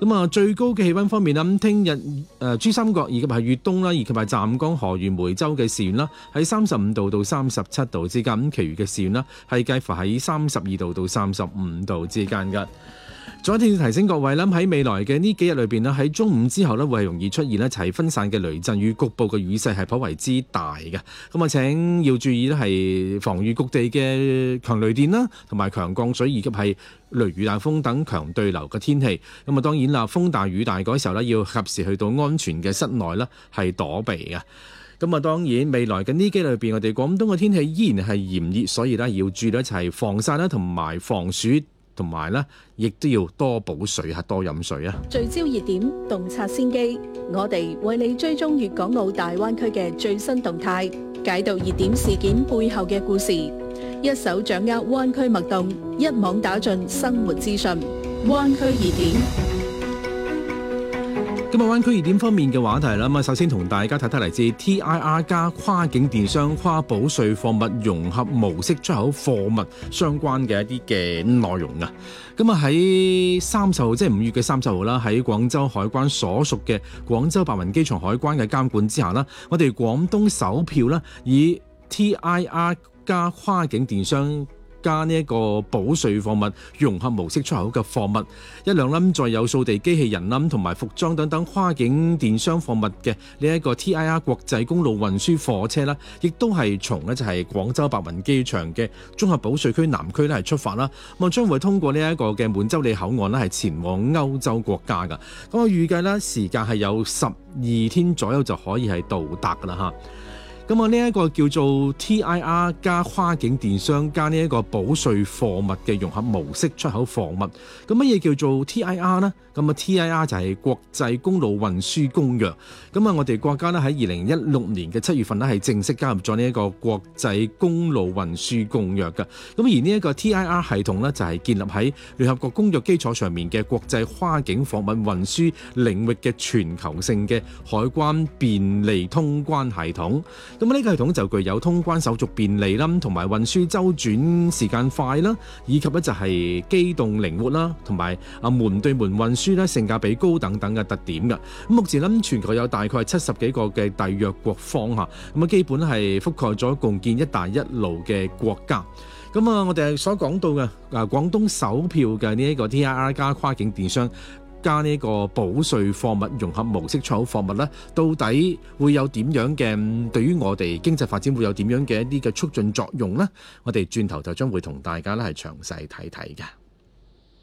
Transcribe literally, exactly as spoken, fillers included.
咁啊，最高嘅氣温方面啦，咁聽日誒珠三角以及係粵東啦，以及係湛江、河源、梅州嘅市縣啦，喺三十五度到三十七度之間，咁其餘嘅市縣啦係介乎喺三十二度到三十五度之間嘅。仲有提醒各位啦，喺未來嘅呢幾日裏邊咧，喺中午之後咧，會係容易出現咧齊分散嘅雷陣雨，局部嘅雨勢係頗為之大嘅。咁啊，請要注意咧係防禦局地嘅強雷電啦，同埋強降水以及係雷雨大風等強對流嘅天氣。咁啊，當然啦，風大雨大嗰時候咧，要及時去到安全嘅室內啦，係躲避嘅。咁啊，當然未來嘅呢幾日裏邊，我哋廣東嘅天氣依然係炎熱，所以咧要注意一齊防曬啦，同埋防暑。同埋咧，亦都要多補水啊，多飲水啊！ 聚焦熱點，洞察先機，我哋為你追蹤粵港澳大灣區嘅最新動態，解讀熱點事件背後嘅故事，一手掌握灣區脈動，一網打盡生活資訊。灣區熱點。 今日灣區熱點方面嘅話題啦，咁啊，首先同大家睇睇嚟自 T I R 加跨境電商跨保稅貨物融合模式出口貨物相關嘅一啲嘅內容啊。咁啊喺三十號，即係五月嘅三十號啦，喺廣州海關所屬嘅廣州白雲機場海關嘅監管之下啦，我哋廣東首票啦，以 T I R 加跨境電商加呢一個保稅貨物融合模式出口嘅貨物，一輛冧載有掃地機器人冧同埋服裝等等跨境電商貨物嘅呢一個 T I R 國際公路運輸貨車啦，亦都係從呢就係廣州白雲機場嘅綜合保稅區南區咧係出發啦，咁啊將會通過呢一個嘅滿洲里口岸咧係前往歐洲國家噶，咁我預計咧時間係有十二天左右就可以係到達噶啦嚇。咁啊，呢一個叫做 T I R 加跨境電商加呢一個保稅貨物嘅融合模式出口貨物，咁乜嘢叫做 T I R 呢？咁啊 T I R 就係國際公路運輸公約。咁啊，我哋國家咧喺二零一六年嘅七月份咧係正式加入咗呢一個國際公路運輸公約嘅。咁而呢一個 T I R 系統咧就係建立喺聯合國公約基礎上面嘅國際跨境貨物運輸領域嘅全球性嘅海關便利通關系統。咁呢個系統就具有通關手續便利啦，同埋運輸周轉時間快啦，以及咧就係機動靈活啦，同埋啊門對門運輸咧性價比高等等嘅特點嘅。咁目前咧全球有大概七十幾個嘅締約國方嚇，咁啊基本係覆蓋咗共建一帶一路嘅國家。咁啊，我哋所講到嘅啊廣東首票嘅呢一個 T I R 加跨境電商加呢個保稅貨物融合模式出口貨物咧，到底會有點樣嘅對於我哋經濟發展會有點樣嘅一啲嘅促進作用呢？我哋轉頭就將會同大家咧係詳細睇睇嘅。